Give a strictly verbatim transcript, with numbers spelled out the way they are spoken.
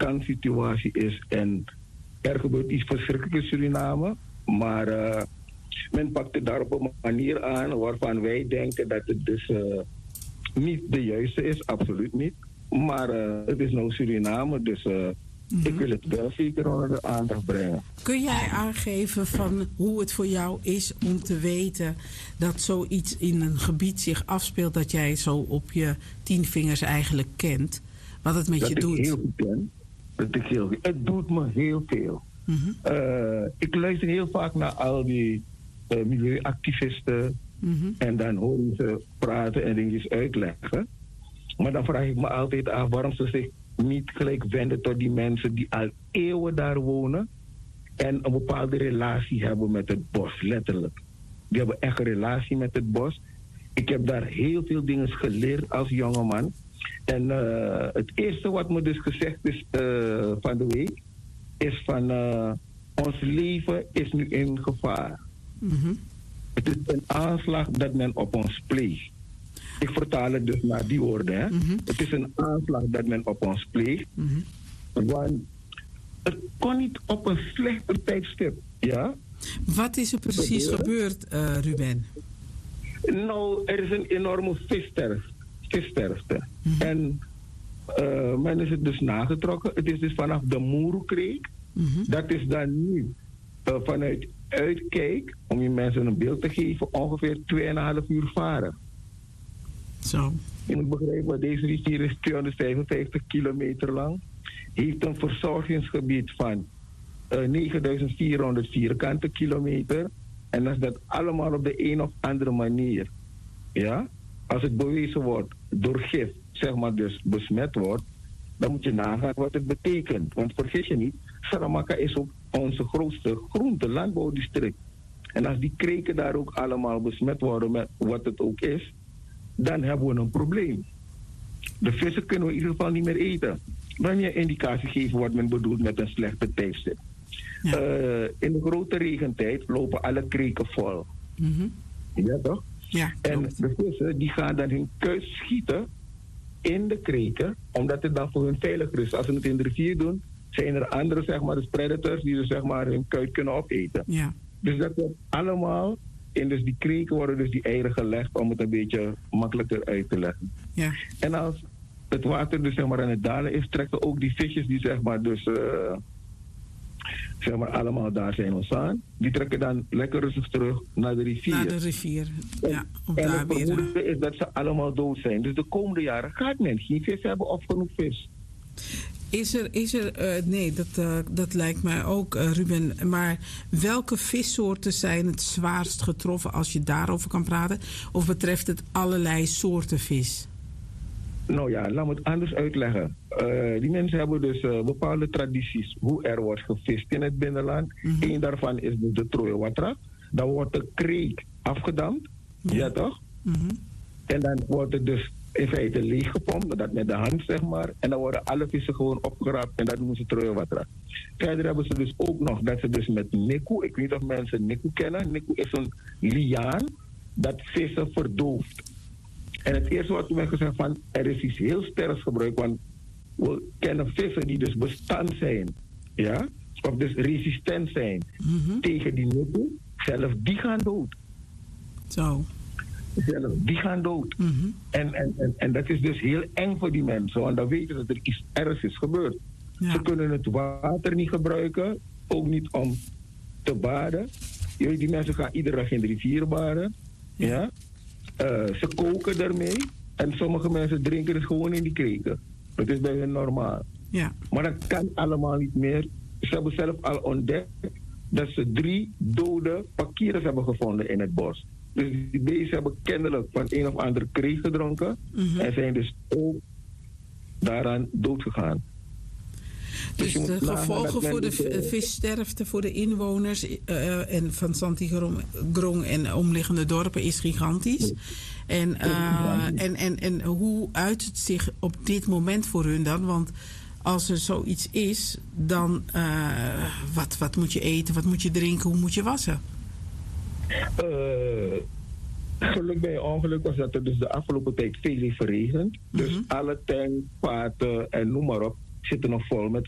kanssituatie is en er gebeurt iets verschrikkelijks in Suriname, maar uh, men pakt het daar op een manier aan waarvan wij denken dat het dus uh, niet de juiste is, absoluut niet. Maar uh, het is nou Suriname, dus uh, mm-hmm. ik wil het wel zeker onder de aandacht brengen. Kun jij aangeven van hoe het voor jou is om te weten dat zoiets in een gebied zich afspeelt dat jij zo op je tien vingers eigenlijk kent? Wat het met dat je ik doet? Heel goed ken. Dat ik heel veel. Het doet me heel veel. Mm-hmm. Uh, ik luister heel vaak naar al die uh, milieuactivisten. Mm-hmm. En dan hoor je ze praten en dingetjes uitleggen. Maar dan vraag ik me altijd af waarom ze zich niet gelijk wenden tot die mensen die al eeuwen daar wonen en een bepaalde relatie hebben met het bos, letterlijk. Die hebben echt een relatie met het bos. Ik heb daar heel veel dingen geleerd als jongeman. En uh, het eerste wat me dus gezegd is uh, van de week, is van uh, ons leven is nu in gevaar. Mm-hmm. Het is een aanslag dat men op ons pleegt. Ik vertaal het dus naar die woorden. Hè? Mm-hmm. Het is een aanslag dat men op ons pleegt. Mm-hmm. Want het kon niet op een slechter tijdstip. Ja? Wat is er precies gebeurd, uh, Ruben? Nou, er is een enorme vissterf, vissterfte. Mm-hmm. En uh, men is het dus nagetrokken. Het is dus vanaf de Moerkreek. Mm-hmm. Dat is dan nu uh, vanuit Uitkijk, om je mensen een beeld te geven, ongeveer twee en een half uur varen. Zo. Je moet begrijpen, deze rivier is tweehonderdvijfenvijftig kilometer lang. Heeft een verzorgingsgebied van uh, negenduizend vierhonderd vierkante kilometer. En als dat allemaal op de een of andere manier, ja, als het bewezen wordt door gif, zeg maar dus besmet wordt, dan moet je nagaan wat het betekent. Want vergis je niet, Saramaka is ook onze grootste groente landbouwdistrict. En als die kreken daar ook allemaal besmet worden met wat het ook is, dan hebben we een probleem. De vissen kunnen we in ieder geval niet meer eten. Dan je indicatie geven wat men bedoelt met een slechte tijdstip. Ja. Uh, in de grote regentijd lopen alle kreken vol. Mm-hmm. Ja toch? Ja, en de vissen die gaan dan hun kuit schieten in de kreken, omdat het dan voor hun veiliger is. Als ze het in de rivier doen, zijn er andere, zeg maar, dus predators die dus, zeg maar, hun kuit kunnen opeten. Ja. Dus dat wordt allemaal, en dus die kreken worden dus die eieren gelegd om het een beetje makkelijker uit te leggen. Ja. En als het water dus, zeg maar, aan het dalen is, trekken ook die visjes die, zeg maar, dus uh, zeg maar, allemaal daar zijn ontstaan, die trekken dan lekker rustig terug naar de rivier. Naar de rivier, ja. Om en daar het weer... vermoeden is dat ze allemaal dood zijn. Dus de komende jaren gaat men geen vis hebben of genoeg vis. Is er, is er uh, nee, dat, uh, dat lijkt mij ook, uh, Ruben. Maar welke vissoorten zijn het zwaarst getroffen als je daarover kan praten? Of betreft het allerlei soorten vis? Nou ja, laat me het anders uitleggen. Uh, die mensen hebben dus uh, bepaalde tradities hoe er wordt gevist in het binnenland. Mm-hmm. Eén daarvan is dus de Troje Watra. Dan wordt de kreek afgedamd. Ja, ja toch? Mm-hmm. En dan wordt het dus in feite leeggepompt, dat met de hand zeg maar. En dan worden alle vissen gewoon opgeraapt en dat noemen ze Troje Watra. Verder hebben ze dus ook nog dat ze dus met Niku, ik weet niet of mensen Niku kennen. Niku is een liaan dat vissen verdooft. En het eerste wat we hebben gezegd van, er is iets heel sterks gebruikt, want we kennen vissen die dus bestand zijn, ja, of dus resistent zijn mm-hmm. tegen die Niku, zelf die gaan dood. Zo. Zelf, die gaan dood. Mm-hmm. En, en, en, en dat is dus heel eng voor die mensen, want dan weten ze dat er iets ergs is gebeurd. Ja. Ze kunnen het water niet gebruiken, ook niet om te baden. Je weet, die mensen gaan iedere dag in de rivier baden. Ja. Ja? Uh, ze koken ermee en sommige mensen drinken het gewoon in die kreken. Dat is bij hen normaal. Ja. Maar dat kan allemaal niet meer. Ze hebben zelf al ontdekt dat ze drie dode pakieren hebben gevonden in het bos. Dus die beesten hebben kennelijk van een of andere kreeg gedronken. Mm-hmm. En zijn dus ook daaraan dood gegaan. Dus, dus de gevolgen voor de v- vissterfte voor de inwoners uh, en van Santigrong en omliggende dorpen is gigantisch. En, uh, en, en, en hoe uit het zich op dit moment voor hun dan? Want als er zoiets is, dan uh, wat, wat moet je eten, wat moet je drinken, hoe moet je wassen? Uh, geluk bij ongeluk was dat er dus de afgelopen tijd veel heeft geregend. Mm-hmm. Dus alle tankvaten en noem maar op zitten nog vol met